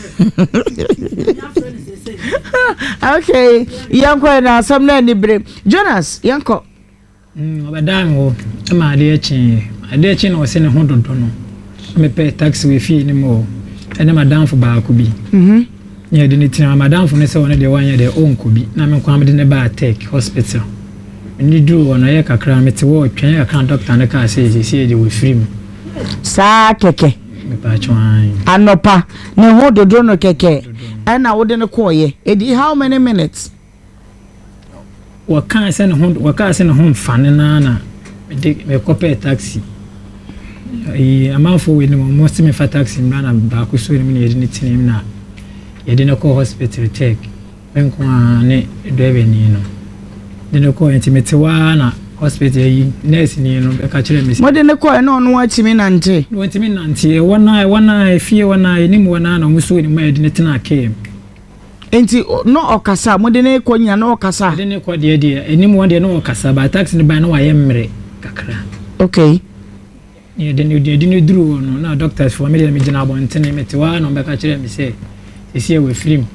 okay yanko na samna ni bre Jonas yanko mm obadam wo ma ade echi ade echi na wose ne ho dodo no me pay tax we fee ni mo ene madam fo ba ko bi mhm ye de ni tina madam fo ne se wona de wanya de onko bi na me kwa me de ne ba tech hospital ni du wona ye kakra me te wo twen ya kan doctor ne ka se se se de we free me sa keke me pa chwan anopa ne ho dodo no keke ana wo de ne koye edi how many minutes waka se ne ho waka se ne ho mfane na na me me copy taxi e amanfo we ne mo se me fa taxi mra na ba ko so ne ye ne tinim na ye de ne ko hospital tech ben ko ne driver ni no de ne ko intimate wa na hospital yi nurse ni no e ka kire me mo de ne ko no no wa chimi na nte no ntimi na nte wona wona fie wona ni mo wona na mo so ni ma de ne tena kem enti no okasa mo de ne ko nya no okasa de ne ko de de eni mo de no okasa ba taxi ne ba na wa ye mre kakra okay ye de ne de ne duru no na doctors for me de me gina abonte me te wa no be ka kire me se esi e we film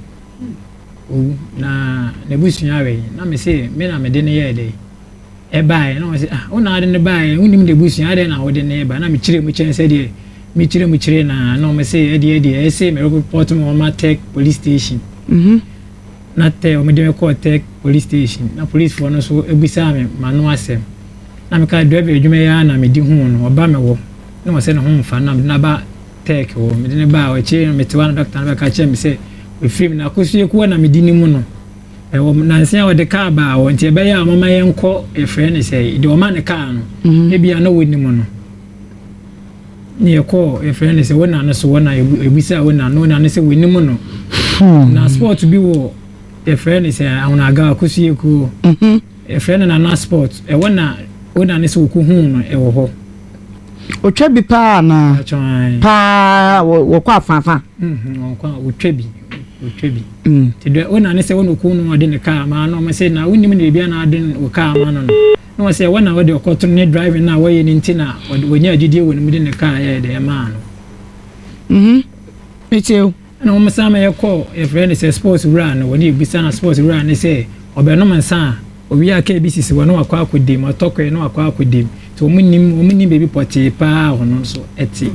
o na ne busunya we na me se me na me de ne ye de e bae na se ah una de ne bae unim de busunya de na wo de ne ba na me kire mu chen se de me kire mu kire na no me se e de e de e se me report mo ma tech police station mhm na te o me de ko tech police station na police for no so ebisa me ma no asem na me ka driver adwuma ya na me di hu no oba me wo na mo se ne hu mfa na me na ba tech wo me de ne ba o che me te wa doctor na ka che me se we film na ko so ku na me di ni mu no e wo na nsia wo de ka ba wo nti e be ya mama ye nko e frɛ ne se de o ma ne ka no e bia na wo ni mu no ni e ko e frɛ ne se wo na no so wo na ebisa wo na no na ne se wo ni mu no na sport bi wo e frɛ ne se awon aga ko so ku mhm e frɛ ne na na sport e wo na wo na ne se wo ku hu no e wo ho o twa bi pa na pa wo kwa fafa mhm wo kwa wo twa bi wo twa bi mm ti do wo na ne se wo no ku no de ne ka ma no me se na wonim ne bia na de wo ka ma no no se wo na wo de okoto ne driving na wo ye ni ntina wo nya agidie wo ne de ne ka ye de ma no mhm meteu na wo mesama ye ko e friend se sports run wo ni bisa na sports run ne se obe no mansa owi aka bi sisi wo no akwa akodim otokwe no akwa akodim to wo nim wo nim baby pote pa ho no so eti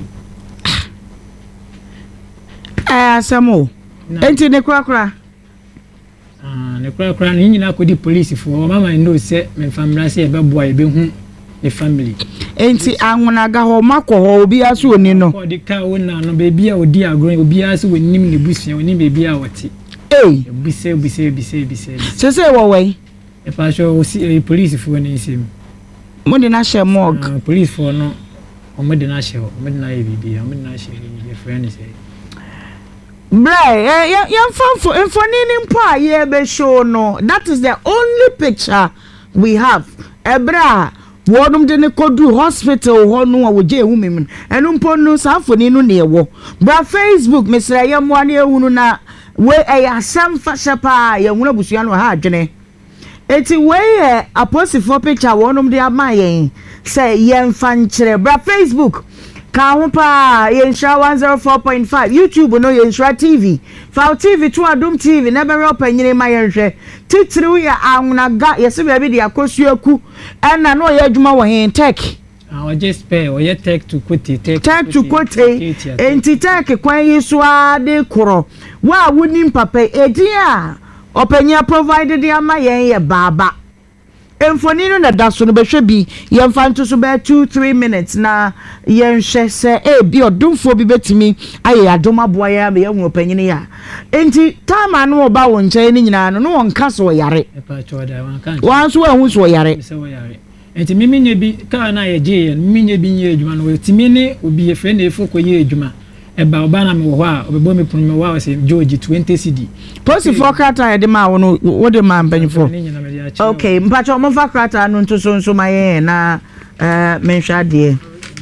ah samo enti ne kura kura ah ne kura kura ni nyina akodi police fo mama ndo se me family se e be boa e be hu e family enti anwona ga ho makọ ho obi aso oni no ko di ka wona no baby a odi agro obi aso wonim ne busia wonim baby a wote eh bise bise bise bise se se wo we e pa so o si police fo ni sim mo de na she mog police fo no o mo de na she o mo de na e bibi o mo de na she e friend say Bray, yeah, yeah, for and for needing pa, yeah, be show no. That is the only picture we have. Ebra, wonum de ne kodu hospital ho no wo je women. Enu mpo no safoni no ne wo. Bra Facebook, Mister Yamwane ehunu na we e asam fa shapa ya hunu busua no ha adwene. eti wey apostle picture wonum de amayen say yemfa nkyere bra Facebook ka ho pa yensha one oh four point five YouTube no yensha T V F T V to Adum T V na be repanyire ma yenhwe titiriw ya anwunaga yesi be bi de akosuaku ena no ye adwuma wo hen tech I just pay or yet take to quit it. Take to quit it. Enti take kwan yiso ade koro. Wa wonim papa edia. Openya provided the ama yen ye baba. Emfoni no na daso no behwe bi. Yemfa nto so be two three minutes na yen hwe se e bi odumfo bi betimi aye adoma boa ya be yen opanyini ya. Enti time anu oba wo nche ni nyina no no wonka so yare. E pa choda wan kan. Wan so ehun so yare. So yare. Enti mimi nye bi ka na ye je mimi nye bi nye adwuma no timi ne obi ye fre na efo ko ye adwuma e ba oba na me wo a obebo me punu me wa se George twenty C D post for krata ye de ma wo no wo de ma mpanyfo okay mpacho mo fa krata no nto so nso ma ye na eh menhwa de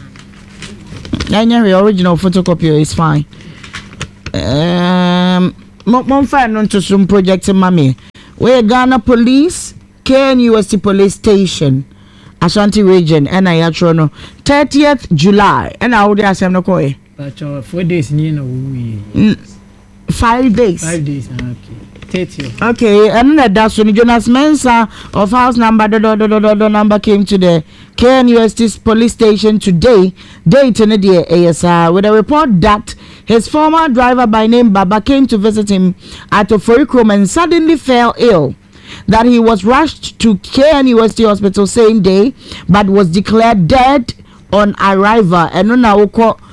anya original photocopy is fine um mo mo fa no nto so project mami we Ghana Police K N U S T Police Station Ashanti region and I actually no thirtieth July and I would ask him no koi. But four days ni na we. Five days. Five days. Okay. thirtieth. Okay, and then that's when Jonas Mensah of house number the the the the number came to the K N U S T police station today. Date in the A S R with a report that his former driver by name Baba came to visit him at Oforikrom and suddenly fell ill. That he was rushed to K N U S T hospital same day but was declared dead on arrival and now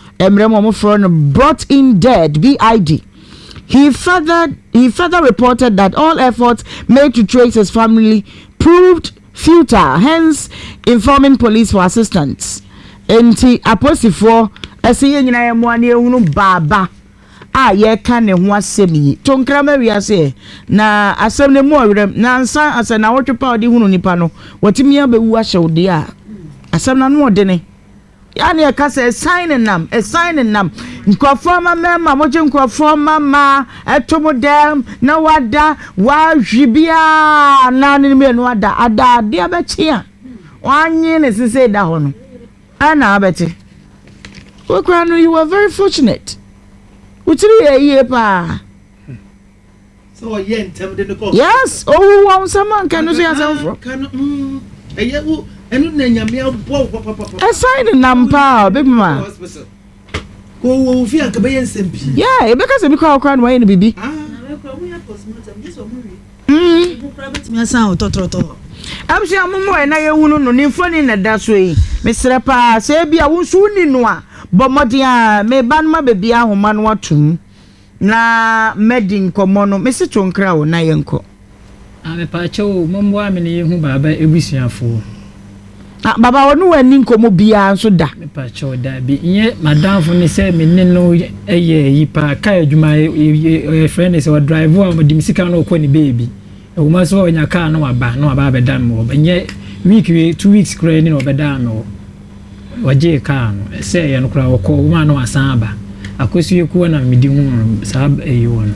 brought in dead B I D. He further he further reported that all efforts made to trace his family proved futile, hence informing police for assistance. Enti aposifo asiye nyina ye mo ane ehunu baba a ye ka ne ho asem yi tonkrama wiase na asem ne mo awrem na nsa asa na wotwepa odi hunu nipa no watimi abewu ahye de a asem na no ode ne ya ne ka se sign nam a sign nam nkofo ma mema moje nkofo mama etomodem na wada wa hwibia na ne me no ada ada de abechi a wanyi ne sese da ho no ana abeti Okrano, you were very fortunate. Utiri ye pa. So yen tem de ko. Yes, oh won someone can say yourself. Can mm eye wo enu na nyame abo papa papa. E sign nampa big man. Ko wo fi an ka be yen sempi. Yeah, e be ka se bi kwa Okrano wa yen bibi. Ah, na we kwa we postmortem this one we. Mm. Bu private me san ototroto. Am se amumo e na ye hunu no ni foni na da so yi. Mesre pa se bia wo su ni no a bomodia me banma bebi ahoma no atum na medin komo no me se tonkra wo na yenko a me pa chewo mombo a me ne hu baba ebusuafo ah baba wonu wani nkomo bia nso da me pa chewo da bi nye madamfo ne se me ne no eye yi pa ka adwuma e friend se wa drive wa modim sika no ko ni baby e wo ma so onya ka no aba no aba be dan mo nye week we two weeks kra ni no be dan no waje ka no se ye no kra wo ko wo ma no asan aba akosu eku na medi hu sab e won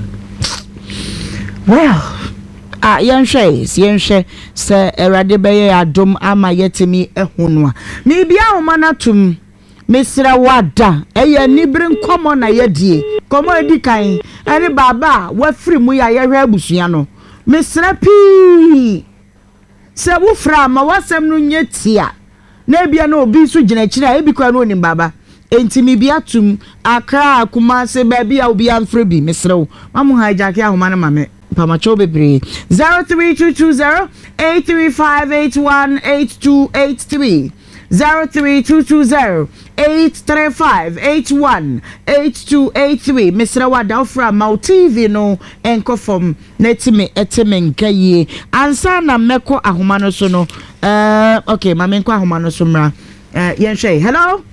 well ah yenhwe yenhwe se erade beye adom ama yetimi ehunu a me bia ahoma na tum mesra wada eye nibre nkomo na yedie komo edi kan ene baba wa firi mu ya yehwe abusua no mesra pi se wo fra ma wasem no nyetia na bia na obi so gina kira e bi kwa no ni baba entimi bia tum akra akuma se ba bia obi amfre bi mesrew mamu hijack ya homa na mame pamacho bebre zero three two two zero eight three five eight one eight two eight three zero three two two zero eight three five eight one eight two eight three Mister Wada fra Mau T V no enko from netime etime nkaye ansa na meko ahoma no so no eh okay ma menko ahoma no so mra eh yenhwe hello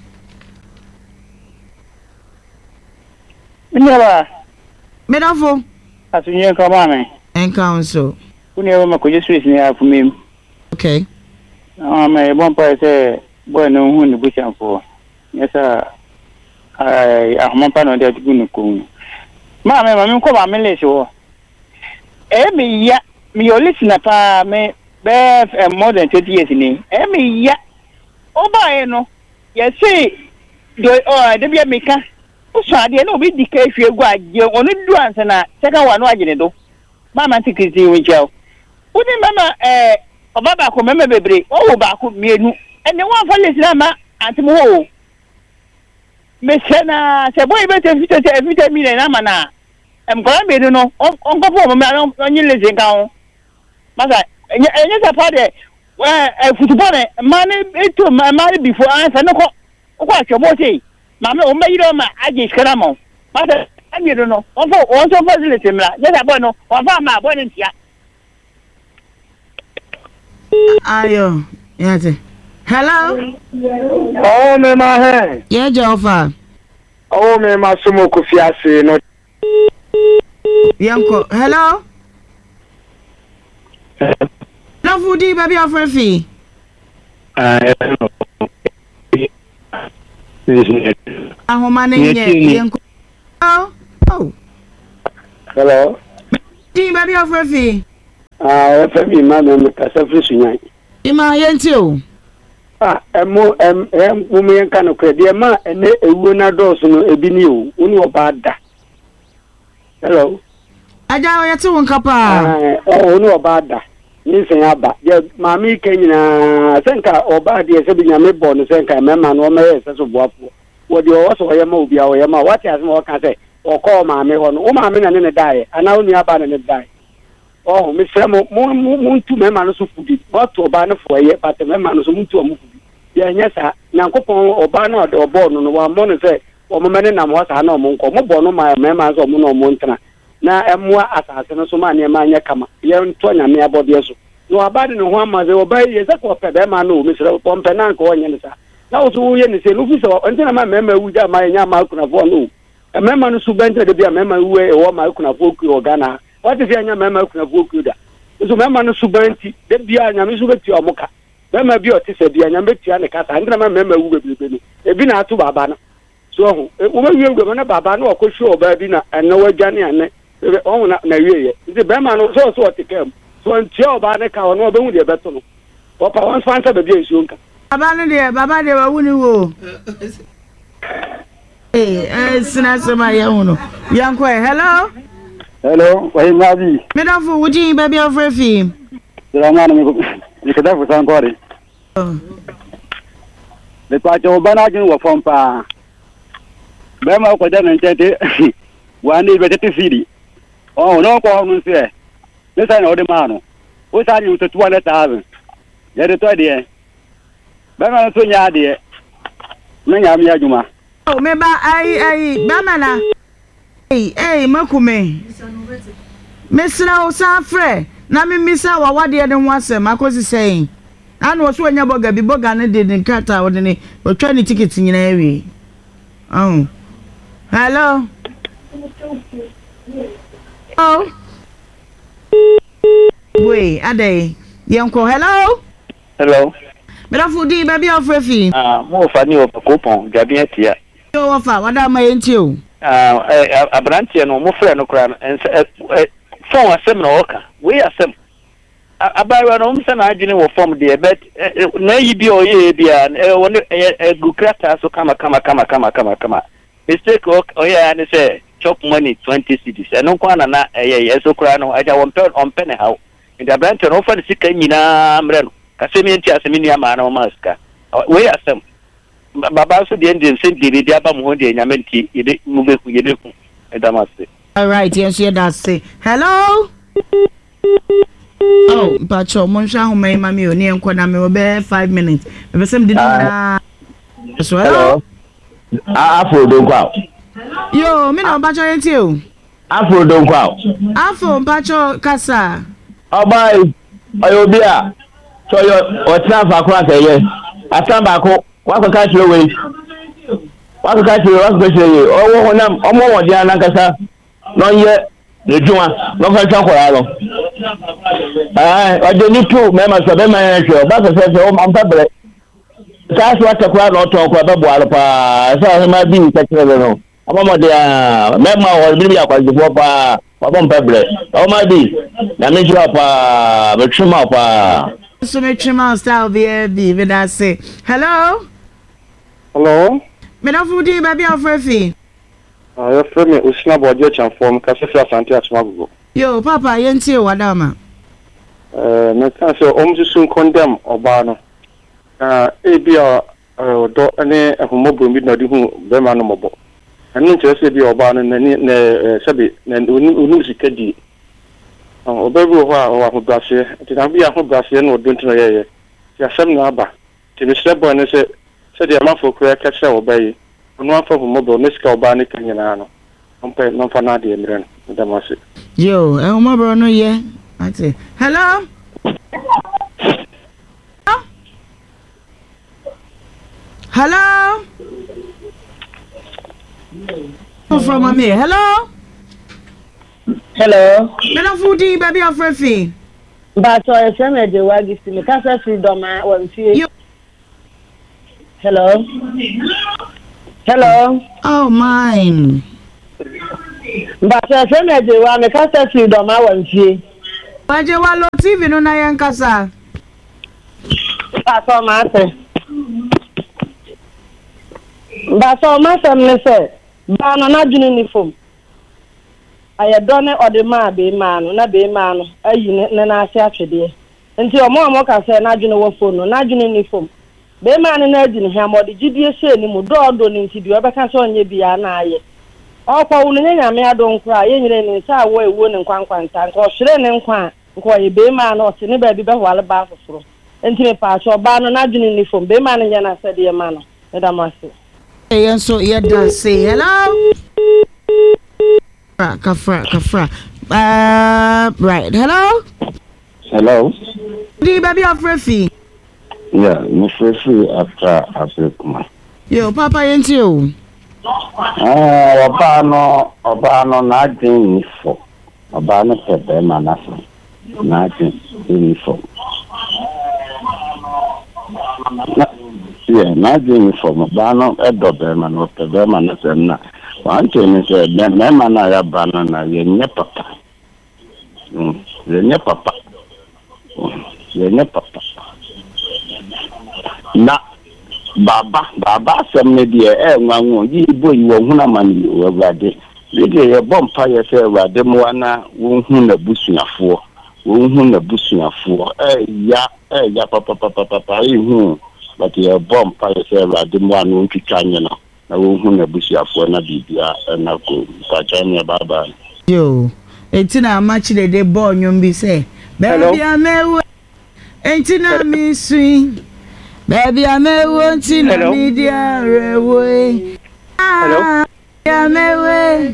Nyala medafo asunye nka ma me enka so kuni ewa makoje Swiss ni afumim okay ah me bon pa se boy no hu ni buchanfo yesa ai ahoma pa no de gunu ko ma me ma me ko ma me le so e mi ya mi yo listen pa me bɛɛ more than twenty years ni ɛmi ya ɔbaa yɛ no yɛsi do ɔ debi emika ɔsɔ adeɛ na obi di ka efi egu agye ɔno du ansa na sɛka wa no agye ne do maama ti kiriti wo nkyɛw wodi mama ɛɛ ɔba baako mɛmɛ bebree ɔwɔ baako mienu ɛnɛ wɔn afa lesi na ma ante mo hɔ o mɛsɛ na sɛ bɔyi bɛ tɛ fita tɛ fita mi na ama na nkɔla mienu no ɔnkɔfɔ ɔmɔ mi a ɔnye lesi nka ho masa ɛnyɛ ɛnyɛ sɛ pa deɛ ɛɛ futubɔ ne mmaa ne etu mmaa ne bifo ansa ne kɔ ɔkɔ atwa bɔ se maame wɔn bɛ yi dɛ ɔma agye sika na ma o masa ɛmienu no ɔnfɔ wɔn nso fɔ lesi mìíràn yɛ sɛ bɔyi no wɔnfa ama bɔyi ne ntia. Ayo, yate. Hello? Oh, me ma he. Yeah, Joffa. Oh, me ma sumo kufiase no. Yanko, hello? No foodie, baby, of Refi. Ah, I'm manning Yanko. Oh, oh. Hello? Dean, baby, of Refi. Ah, what's me, madam, kasa frisunya. Ima yentio. Ah, emo em em mumen kanu kredi ma ene ewu na dose no ebi ni o, uni obada. Hello. Aja o yete won kapa. Ah, oh, uni obada. Ni sen aba. Je mami kenyina senka obada ye se bi nyame bo no senka mema no me ye se so boafo. Wo de o so ye ma obi a o ye ma. What as mo kan say, o call mami ho no. O mami na ne ne dai. Ana uni aba na ne dai. Oh, me say mo mo mo tu me ma no so fudi. What oba no fo ye, but me ma no so muntu o mu fudi. Ye nya sa, Nyankopon oba na de obo no no wa mo no say, o mo me nam ho sa na o mo nko. Mo bo no ma me ma so mo no mo ntena. Na emua asase no so ma ne ma nya kama. Ye nto nya me abode so. No abade no ho ama ze oba ye se ko pe be ma no me sere pompe na nko onye ne sa. Na o so ye ne se no fi so ntena ma me ma wuja ma nya ma kuna fo no. E me ma no su bente de bia me ma wu e wo ma kuna fo ku ogana. What if you member kuna vukuda? So member no subanti, de bia nya me subeti omoka. Member bi oti se bia nya betia ne kasa, andra member wu bebe no. E bi na atu baba no. So ho, wo ma wie ngwe na baba no okohwe oba bi na ena wadwane ane. E o na na wie ye. Nti bema no so so otikam. So ntia oba ne ka ono obehu de beto no. Opa won sponsor be bia nsuo nka. Baba no de, baba de wa wuni wo. Eh, eh sina sema ya uno. Yanko, hello? Hello, why nabi? Me don't for wuji baby of Refi. Sira na mi ni kada fu san kwari. Oh. Le pa jo bana jin wo fon pa. Be ma ko da nan tete. Wa ni be tete fidi. Oh, no ko nu se. Le sa no de ma no. O sa ni two hundred thousand. Ya de to de. Be ma so nya de. Na nya mi adwuma. Oh, me ba ai ai ba mana. Hey, hey, makume. Mesra o san frɛ na me misa wa wade de ho asɛm akosi sɛn. Ana wo so anya boga bi boga ne de nkata wo de ne otwa ne ticket nyina awie. Oh. Hello. Oh. Wait, ade. Yanko, hello. Hello. Berafu di baby of Refi. Ah, mo fa ni o kopon, gabi atia. Yo wafa, wada ma yentio. Ah, eh abrantie no mo frɛ no kra no phone asem na oka we asem abawa no msa na adwene wo form de bet na yi bi o ye bia won gu krata so kama kama kama kama kama kama mistake o ye ani say chop money twenty cedis eno kwa na na eye so kra no aja won pe on pe ne hawo nda branch no fa de sika nyina mre no kasemi enti asemi ni ama na o maska we asem baba so de ndin sen de de aba mo ho de nyamenti yede mu be ku yede ku edamase. All right, yes, yeah, that's it. Hello. Oh, but your monsha who may mammy or near Kona me be five minutes. If some did not. Hello. Afro don't go out. Yo, me no bacho you. Afro don't go out. Afro bacho kasa. Oh boy, Oyobia. So your or transfer across a year. I stand back. What can catch your way? What can catch you? What can catch you? Oh, one of them. Oh, one of them. No yet the Juma, no Franco. I didn't need two members of the manager, but I said, oh, I'm public. That's what the crowd not talk about. So he might be such a little. I'm on the member or maybe I was the Wabon pebre. O ma bi. Na me jwa pa, me chuma pa. So me chuma style be be me that say. Hello? Hello? Me na fudi baby afrefi. Ah, your friend me Usina Bodio Chanform, Kasefi Asante Atmago. Yo, papa, yenti o wadama. Eh, me kan say o mji sun condemn oba no. Ah, e bia do ene ehumobro bi na di hu be ma no mobo. Enu nche se bi oba no na ni na sebi na unu sikadi. Ah, obabi ho a o ahobrase. Ti na bi ahobrase na oduntu na yeye. Ti asem na aba. Ti me sebo ne se se di amafo kura ka che obayi. Onu afọ humobro ne sika oba ne kanyana no. Ompe no fa na de emre no. Damase. Yo, ehumobro no ye. Ati. Hello? Hello? Oh, from me. Hello? Hello? Hello, Foodie, baby of Refi. But I send me the wag is to me. Can't see Doma one see. Hello? Hello? Oh, mine. But I send me the wag, I can't see Doma one see. Baje walo T V no na yankasa. Baso mate. Baso mate me say, ba na na dwene ni fom. Aye done ode ma be ma no na be ma no ayi ne na ase atwede. Nti omo omo ka say na dwene wo fom no na dwene ni fom. Be ma ne na adi ne hwa mo de gidie hye ni mu do do ni nti bi obeka so onye bia na aye. Okwa wu ne nyame adon kra ye nyire ni sa wo ewo ne nkwankwanta nka ohwere ne nkwa nko ye be ma no se ne ba bi be hwale ba foforo enti me pa so ba no na dwene ni fom be ma no nya na se de ma no e da mase e so ye da say hello kafra kafra uh right hello hello di baby of Refi yeah me Refi after Africa yo papa yenti o ah oba no oba no na din ni fo oba no se be ma na so Nothing uniform. Yeah, nothing uniform. Bano edo bema no bema na semna. Wanche ni se bema na ya bana na yenye papa. Mm, yenye papa. Yenye papa. Na baba baba semne die e nwanwo yi bo yi wo huna mani wo wade. Ye ye bompa ye se wade mo na wo hu na busuafo. Who na busuafo eh ya eh ya papa papa papa ihu but your bomb pa say rade mo anu twitwa nye no na wo hu na busuafo na bibia na ko pa chanya baba yo etina amachile de bo nyom bi say baby amewo entina mi swing baby amewo entina media rewe hello amewo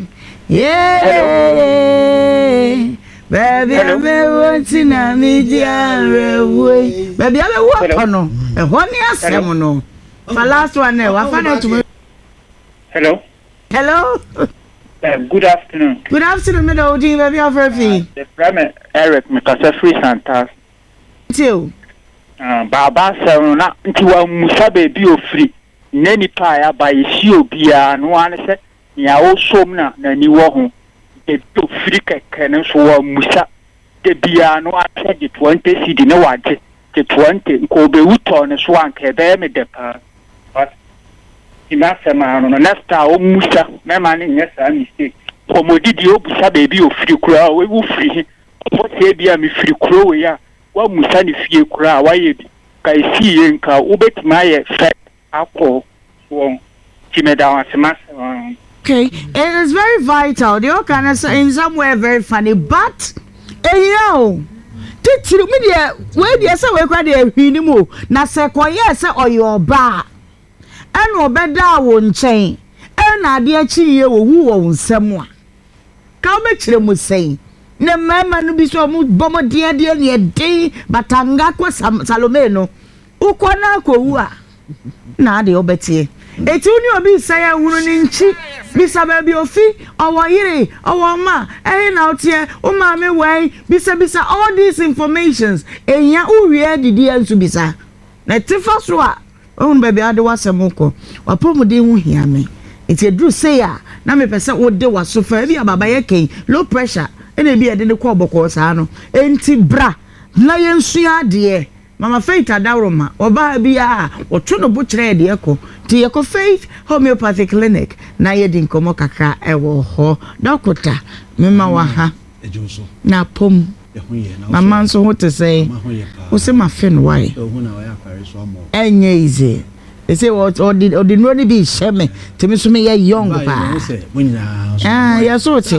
yeah baby I'm wanting a media way. Baby I'm a walk no. And one year some no. My last one now. I found out to hello. Hello. Uh, good afternoon. Good afternoon, my old team, baby of Refi. The Prime Eric Mikasa Free Santa. Too. Uh, Baba Sarona into a Musa baby of free. Nany pie by Shio Bia and one said, Ya o somna na ni wo ho. The to free can so Musa. The bia no I said the twenty cedi no wage. The twenty ko be uton so anke be me de pa. But Imasema no next time Musa me man yes a mistake. Komodidi obusa baby o free kura we wo free. What say bia me free kura we ya. Wa Musa ni fie kura wa ye bi. Kai si ye nka obetima ye fe akọ won. Timeda wasema. Okay, it is very vital. The kind of in some way very funny, but eh yo, titiri me dia we dia say we kwa dia hwini mu na se koye se oyo ba. Eno obeda wo nchen. Ena ade achi ye wo hu wo nsem a. Ka me kire mu sei. Ne mama no bi so mu bomo dia dia ne de batanga kwa Salome no. Ukwa na akwu a. Na ade obetie. Eti uni obi saya hunu ni nchi bisa baby ofi owo yire owo ma eh na otie o ma me wai bisa bisa all these informations enya uwie didi ansu bisa na tifa so a ohun baby ade wasemoko wapomode hu hia me eti edru say a na me pese wo de waso fa bi ababa ye ken low pressure ene bi ede ne kɔ bɔkɔ saa no enti bra na yɛnsua adeɛ mama Faith Adaworoma oba bia oto no bo kyerɛ de ɛkɔ ti yɛkɔ Faith Homeopathic Clinic na yɛdi nkɔmɔ kakra ɛwɔ hɔ dokota mema wa ha na pom mama nso ho te sɛ wo se ma fe no why enye easy they say what or did or did no be shame to me so me young pa ah yeah so it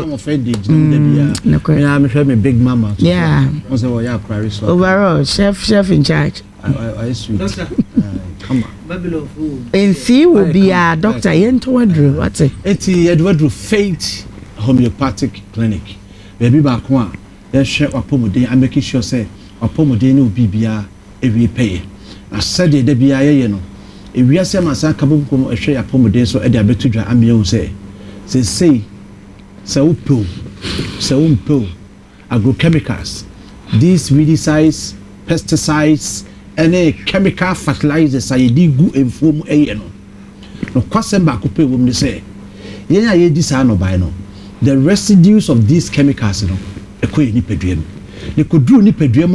yeah me big mama yeah overall chef chef in charge I sweet come on and see will be a doctor yento adru what it eti Edward Faith Homeopathic Clinic baby back one they share apomode I make sure say apomode no bibia ewie pay I said the bia ye no ewiase masa kabom ehwe yapomode so e de abetudwa amia se se sei se upo se umpo agrochemicals these weedicides pesticides any chemical fertilizers are di gu enfom eye no no kwasem ba ko pe wom ne se yenya ye di sa no bai no the residues of these chemicals no e ko ni peduam ne ko duru ni peduam